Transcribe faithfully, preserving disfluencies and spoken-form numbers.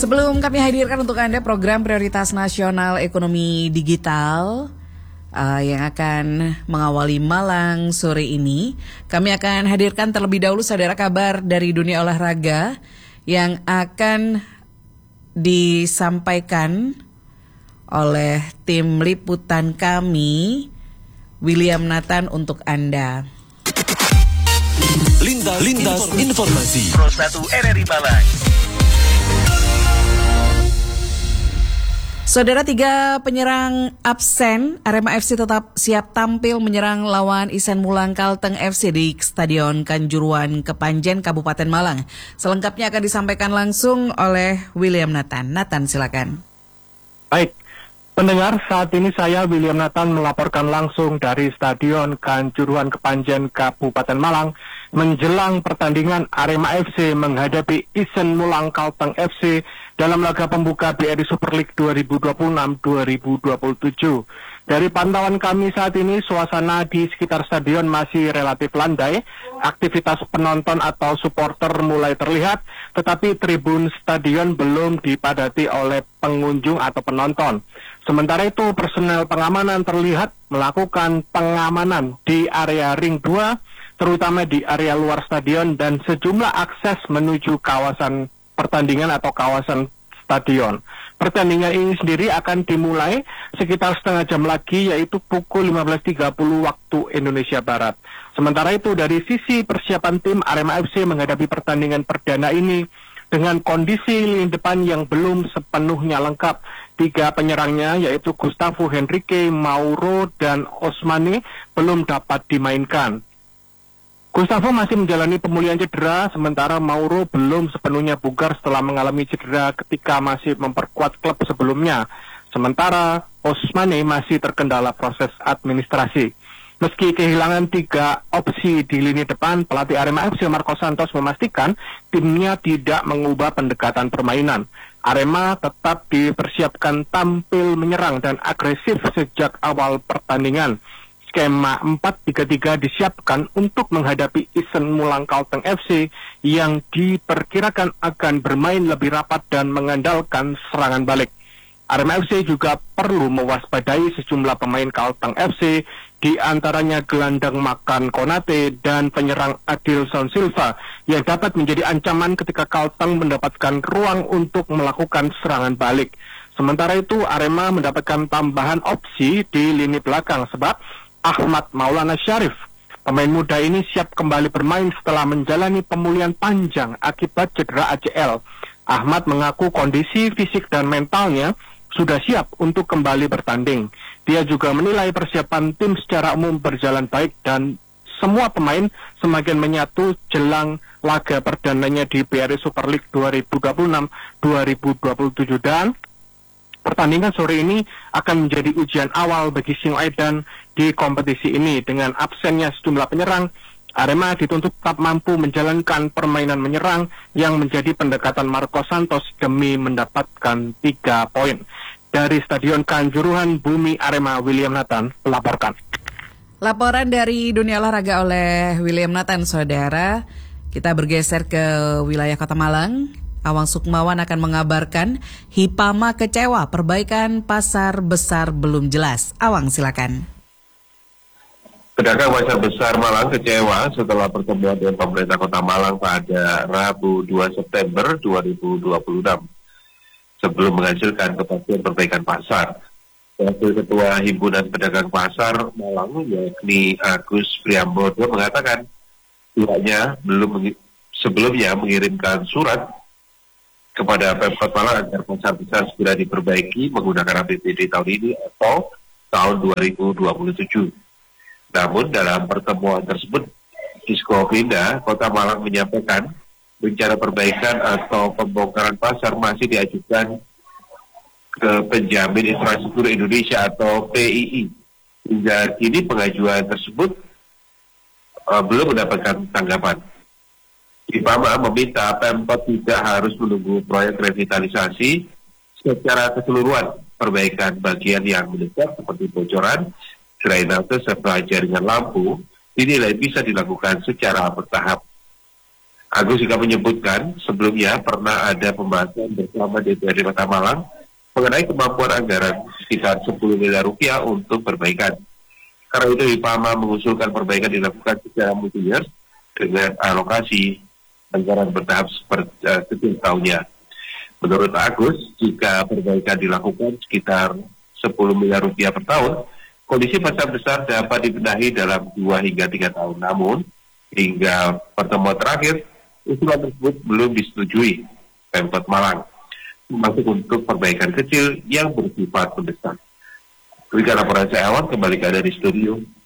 Sebelum kami hadirkan untuk Anda program prioritas nasional ekonomi digital uh, yang akan mengawali Malang sore ini, kami akan hadirkan terlebih dahulu saudara kabar dari dunia olahraga yang akan disampaikan oleh tim liputan kami, William Nathan untuk Anda. Lintas, Lintas Informasi Pro satu R R I Malang. Saudara, tiga penyerang absen, Arema F C tetap siap tampil menyerang lawan Isen Mulang Kalteng F C di Stadion Kanjuruhan Kepanjen, Kabupaten Malang. Selengkapnya akan disampaikan langsung oleh William Nathan. Nathan, silakan. Baik, pendengar, saat ini saya William Nathan melaporkan langsung dari Stadion Kanjuruhan Kepanjen, Kabupaten Malang, menjelang pertandingan Arema F C menghadapi Isen Mulang Kalteng F C dalam laga pembuka B R I Super League dua ribu dua puluh enam dua ribu dua puluh tujuh. Dari pantauan kami saat ini, suasana di sekitar stadion masih relatif landai. Aktivitas penonton atau supporter mulai terlihat, tetapi tribun stadion belum dipadati oleh pengunjung atau penonton. Sementara itu, personel pengamanan terlihat melakukan pengamanan di area ring dua, terutama di area luar stadion dan sejumlah akses menuju kawasan pertandingan atau kawasan stadion. Pertandingan ini sendiri akan dimulai sekitar setengah jam lagi, yaitu pukul lima belas tiga puluh waktu Indonesia Barat. Sementara itu, dari sisi persiapan tim Arema F C menghadapi pertandingan perdana ini dengan kondisi lini depan yang belum sepenuhnya lengkap. Tiga penyerangnya, yaitu Gustavo Henrique, Mauro, dan Osmane belum dapat dimainkan. Gustavo masih menjalani pemulihan cedera, sementara Mauro belum sepenuhnya bugar setelah mengalami cedera ketika masih memperkuat klub sebelumnya. Sementara Osmane masih terkendala proses administrasi. Meski kehilangan tiga opsi di lini depan, pelatih Arema F C Marco Santos memastikan timnya tidak mengubah pendekatan permainan. Arema tetap dipersiapkan tampil menyerang dan agresif sejak awal pertandingan. Skema empat tiga tiga disiapkan untuk menghadapi Isen Mulang Kalteng F C yang diperkirakan akan bermain lebih rapat dan mengandalkan serangan balik. Arema F C juga perlu mewaspadai sejumlah pemain Kalteng F C, di antaranya gelandang Makan Konate dan penyerang Adilson Silva yang dapat menjadi ancaman ketika Kalteng mendapatkan ruang untuk melakukan serangan balik. Sementara itu, Arema mendapatkan tambahan opsi di lini belakang sebab Ahmad Maulana Syarif, pemain muda ini siap kembali bermain setelah menjalani pemulihan panjang akibat cedera A C L. Ahmad mengaku kondisi fisik dan mentalnya sudah siap untuk kembali bertanding. Dia juga menilai persiapan tim secara umum berjalan baik dan semua pemain semakin menyatu jelang laga perdananya di B R I Super League dua ribu dua puluh enam dua ribu dua puluh tujuh, dan pertandingan sore ini akan menjadi ujian awal bagi Singoedan di kompetisi ini. Dengan absennya sejumlah penyerang, Arema dituntut tetap mampu menjalankan permainan menyerang yang menjadi pendekatan Marco Santos demi mendapatkan tiga poin. Dari Stadion Kanjuruhan Bumi Arema, William Nathan melaporkan. Laporan dari dunia olahraga oleh William Nathan, saudara. Kita bergeser ke wilayah Kota Malang. Awang Sukmawan akan mengabarkan Hipama kecewa perbaikan pasar besar belum jelas. Awang, silakan. Pedagang pasar besar Malang kecewa setelah pertemuan dengan pemerintah Kota Malang pada Rabu dua September dua ribu dua puluh enam sebelum menghasilkan kepastian perbaikan pasar. Wakil Ketua Himpunan Pedagang Pasar Malang, yakni Agus Priambodo, mengatakan pihaknya belum mengi- sebelumnya mengirimkan surat kepada Pemkot Malang agar pasar besar segera diperbaiki menggunakan A P B D tahun ini atau tahun dua ribu dua puluh tujuh. Namun dalam pertemuan tersebut, Diskopinda Kota Malang menyampaikan rencana perbaikan atau pembongkaran pasar masih diajukan ke Penjamin Infrastruktur Indonesia atau P I I. Hingga kini pengajuan tersebut uh, belum mendapatkan tanggapan. Hipama meminta Pemkot tidak harus menunggu proyek revitalisasi secara keseluruhan. Perbaikan bagian yang mendesak seperti bocoran, drainase serta jaringan lampu dinilai bisa dilakukan secara bertahap. Agus juga menyebutkan sebelumnya pernah ada pembahasan bersama D P R D Kota Malang mengenai kemampuan anggaran sekitar sepuluh miliar rupiah untuk perbaikan. Karena itu Hipama mengusulkan perbaikan dilakukan secara multi-year dengan alokasi anggaran bertahap seperti uh, setiap tahunnya. Menurut Agus, jika perbaikan dilakukan sekitar sepuluh miliar rupiah per tahun, kondisi pasar besar dapat dibenahi dalam dua hingga tiga tahun. Namun, hingga pertemuan terakhir, usulan tersebut belum disetujui Pemkot Malang, termasuk untuk perbaikan kecil yang bersifat mendesak. Berikan laporan saya Awan, kembali ke Anda di studio.